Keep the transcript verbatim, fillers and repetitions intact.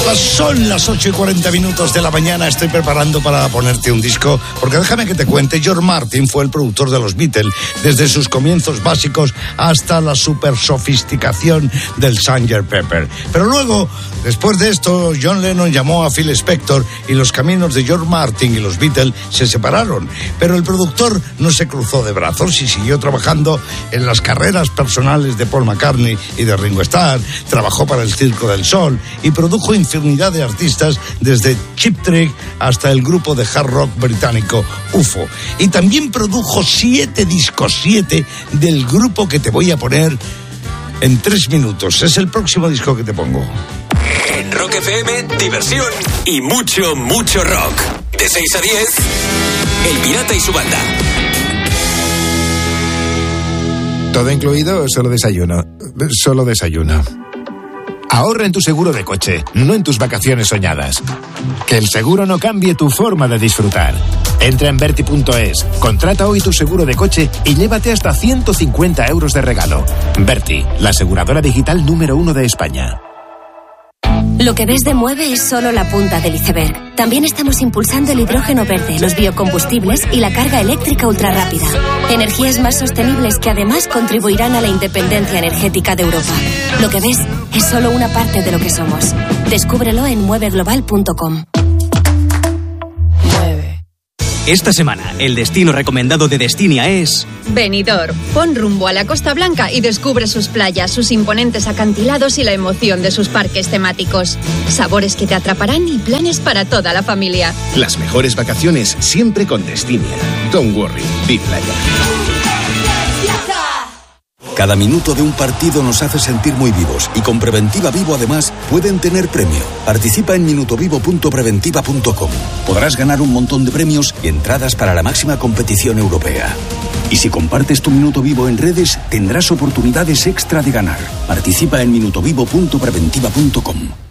Son las ocho y cuarenta minutos de la mañana. Estoy preparando para ponerte un disco, porque déjame que te cuente, George Martin fue el productor de los Beatles desde sus comienzos básicos hasta la super sofisticación del sergeant Pepper. Pero luego, después de esto, John Lennon llamó a Phil Spector y los caminos de George Martin y los Beatles se separaron. Pero el productor no se cruzó de brazos y siguió trabajando en las carreras personales de Paul McCartney y de Ringo Starr. Trabajó para el Circo del Sol y produjo infinidad de artistas, desde Cheap Trick hasta el grupo de hard rock británico U F O. Y también produjo siete discos, siete del grupo que te voy a poner en tres minutos. Es el próximo disco que te pongo. En Rock F M, diversión y mucho, mucho rock. De seis a diez, El Pirata y su banda. ¿Todo incluido o solo desayuno? Solo desayuno. Ahorra en tu seguro de coche, no en tus vacaciones soñadas. Que el seguro no cambie tu forma de disfrutar. Entra en Berti punto es, contrata hoy tu seguro de coche y llévate hasta ciento cincuenta euros de regalo. Berti, la aseguradora digital número uno de España. Lo que ves de Mueve es solo la punta del iceberg. También estamos impulsando el hidrógeno verde, los biocombustibles y la carga eléctrica ultrarrápida. Energías más sostenibles que además contribuirán a la independencia energética de Europa. Lo que ves es solo una parte de lo que somos. Descúbrelo en mueve global punto com. Esta semana, el destino recomendado de Destinia es... Benidorm. Pon rumbo a la Costa Blanca y descubre sus playas, sus imponentes acantilados y la emoción de sus parques temáticos. Sabores que te atraparán y planes para toda la familia. Las mejores vacaciones siempre con Destinia. Don't worry, Big Playa. Cada minuto de un partido nos hace sentir muy vivos y con Preventiva Vivo además pueden tener premio. Participa en minutovivo punto preventiva punto com. Podrás ganar un montón de premios y entradas para la máxima competición europea. Y si compartes tu minuto vivo en redes, tendrás oportunidades extra de ganar. Participa en minutovivo punto preventiva punto com.